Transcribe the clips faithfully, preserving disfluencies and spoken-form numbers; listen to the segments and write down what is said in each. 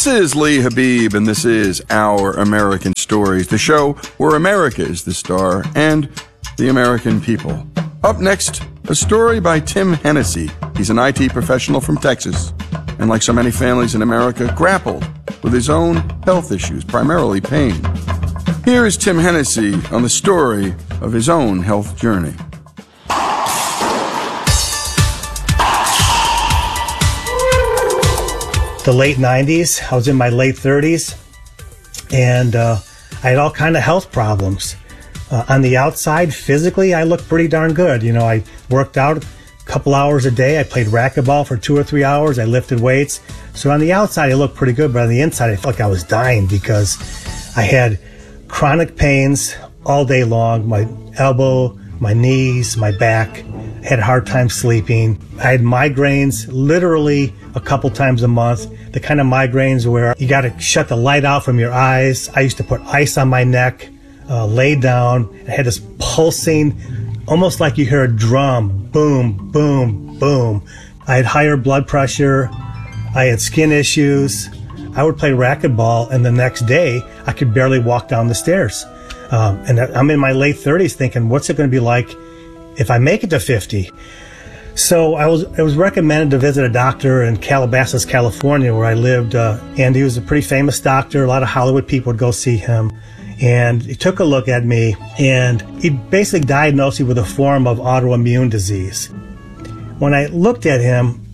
This is Lee Habib, and this is Our American Stories, the show where America is the star and the American people. Up next, a story by Tim Hennessy. He's an I T professional from Texas, and like so many families in America, grappled with his own health issues, primarily pain. Here is Tim Hennessy on the story of his own health journey. The late nineties, I was in my late thirties, and uh, I had all kind of health problems. Uh, on the outside, physically, I looked pretty darn good. You know, I worked out a couple hours a day. I played racquetball for two or three hours. I lifted weights. So on the outside, I looked pretty good, but on the inside, I felt like I was dying because I had chronic pains all day long. My elbow, my knees, my back. I had a hard time sleeping. I had migraines literally a couple times a month. The kind of migraines where you got to shut the light out from your eyes. I used to put ice on my neck, uh, lay down. I had this pulsing, almost like you hear a drum, boom, boom, boom. I had higher blood pressure. I had skin issues. I would play racquetball, and the next day, I could barely walk down the stairs. Um, and I'm in my late thirties thinking, what's it going to be like if I make it to fifty? So I was I was recommended to visit a doctor in Calabasas, California, where I lived, uh, and he was a pretty famous doctor. A lot of Hollywood people would go see him. And he took a look at me, and he basically diagnosed me with a form of autoimmune disease. When I looked at him,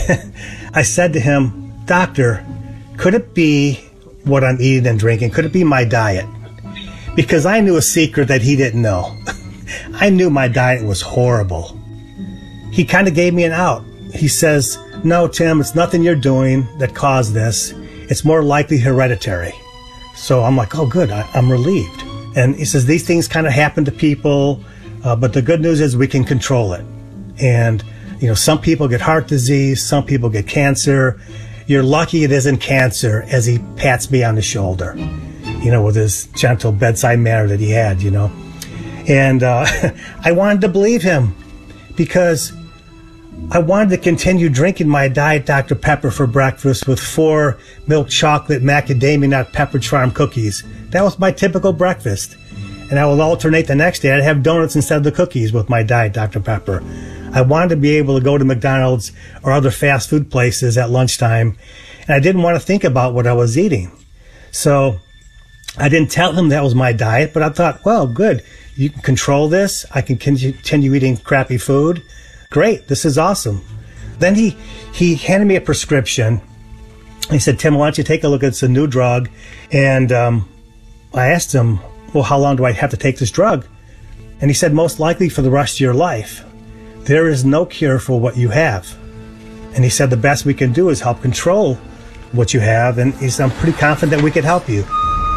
I said to him, "Doctor, could it be what I'm eating and drinking? Could it be my diet?" Because I knew a secret that he didn't know. I knew my diet was horrible. He kind of gave me an out. He says, "No, Tim, it's nothing you're doing that caused this. It's more likely hereditary." So I'm like, oh, good, I, I'm relieved. And he says, these things kind of happen to people, uh, but the good news is we can control it. And, you know, some people get heart disease, some people get cancer. You're lucky it isn't cancer, as he pats me on the shoulder, you know, with his gentle bedside manner that he had, you know. And uh, I wanted to believe him because I wanted to continue drinking my Diet Doctor Pepper for breakfast with four milk chocolate macadamia nut Pepperidge Farm cookies. That was my typical breakfast. And I would alternate the next day. I'd have donuts instead of the cookies with my Diet Doctor Pepper. I wanted to be able to go to McDonald's or other fast food places at lunchtime, and I didn't want to think about what I was eating. So I didn't tell him that was my diet, but I thought, well, good. You can control this. I can continue eating crappy food. Great, this is awesome. Then he, he handed me a prescription. He said, "Tim, why don't you take a look at this a new drug?" And um, I asked him, well, how long do I have to take this drug? And he said, most likely for the rest of your life. There is no cure for what you have. And he said, the best we can do is help control what you have. And he said, I'm pretty confident that we could help you.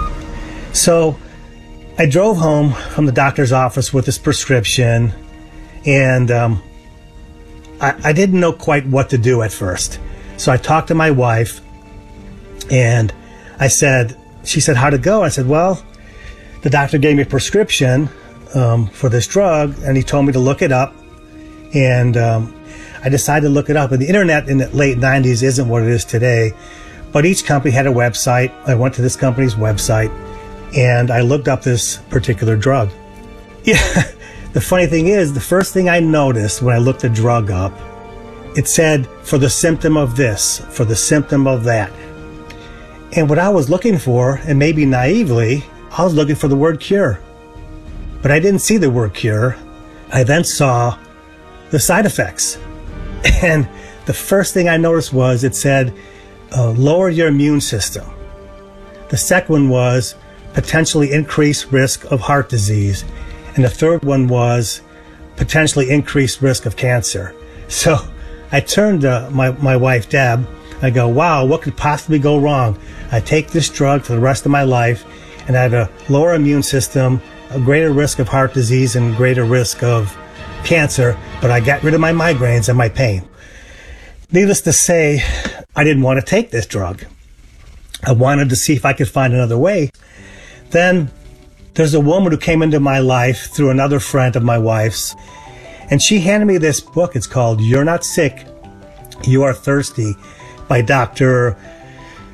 So I drove home from the doctor's office with this prescription, and um, I, I didn't know quite what to do at first. So I talked to my wife, and I said, she said, how'd it go? I said, well, the doctor gave me a prescription um, for this drug, and he told me to look it up. And um, I decided to look it up. And the internet in the late nineties isn't what it is today, but each company had a website. I went to this company's website, and I looked up this particular drug. Yeah. The funny thing is, the first thing I noticed when I looked the drug up, it said, for the symptom of this, for the symptom of that. And what I was looking for, and maybe naively, I was looking for the word cure. But I didn't see the word cure. I then saw the side effects. And the first thing I noticed was it said, uh, lower your immune system. The second one was potentially increased risk of heart disease. And the third one was potentially increased risk of cancer. So I turned to my, my wife, Deb. I go, wow, what could possibly go wrong? I take this drug for the rest of my life, and I have a lower immune system, a greater risk of heart disease, and greater risk of cancer, but I got rid of my migraines and my pain. Needless to say, I didn't want to take this drug. I wanted to see if I could find another way. Then there's a woman who came into my life through another friend of my wife's, and she handed me this book. It's called You're Not Sick, You Are Thirsty by Doctor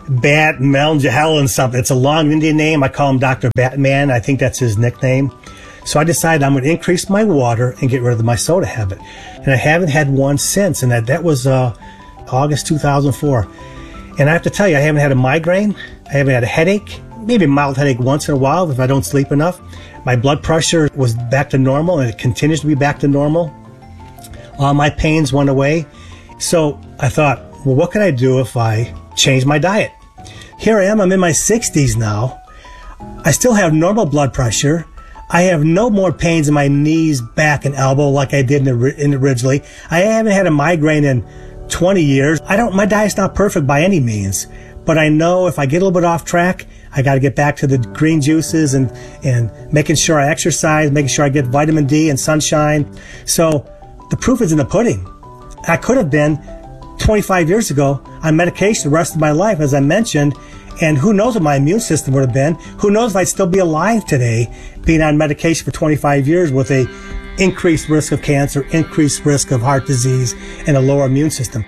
Bat Melngahelen something. It's a long Indian name. I call him Doctor Batman. I think that's his nickname. So I decided I'm going to increase my water and get rid of my soda habit. And I haven't had one since. And that, that was uh, August two thousand four. And I have to tell you, I haven't had a migraine. I haven't had a headache. Maybe a mild headache once in a while if I don't sleep enough. My blood pressure was back to normal, and it continues to be back to normal. All my pains went away. So I thought, well, what could I do if I change my diet? Here I am. I'm in my sixties now. I still have normal blood pressure. I have no more pains in my knees, back, and elbow like I did in, in originally. I haven't had a migraine in twenty years. I don't. My diet's not perfect by any means, but I know if I get a little bit off track, I got to get back to the green juices and and making sure I exercise, making sure I get vitamin D and sunshine. So the proof is in the pudding. I could have been twenty-five years ago on medication the rest of my life, as I mentioned, and who knows what my immune system would have been. Who knows if I'd still be alive today being on medication for twenty-five years with a increased risk of cancer, increased risk of heart disease, and a lower immune system.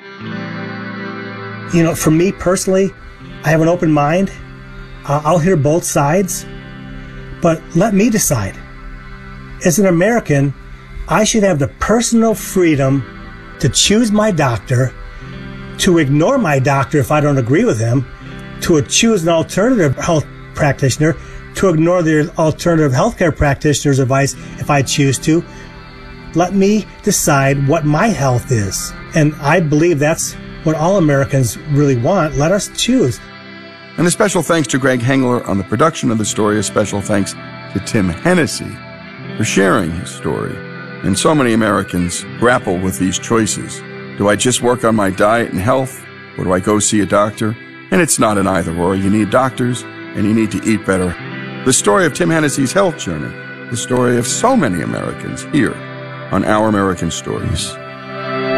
You know, for me personally, I have an open mind. Uh, I'll hear both sides, but let me decide. As an American, I should have the personal freedom to choose my doctor, to ignore my doctor if I don't agree with him, to choose an alternative health practitioner, to ignore the alternative healthcare practitioner's advice if I choose to. Let me decide what my health is. And I believe that's what all Americans really want. Let us choose. And a special thanks to Greg Hengler on the production of the story. A special thanks to Tim Hennessy for sharing his story. And so many Americans grapple with these choices. Do I just work on my diet and health, or do I go see a doctor? And it's not an either or. You need doctors, and you need to eat better. The story of Tim Hennessy's health journey, the story of so many Americans here on Our American Stories.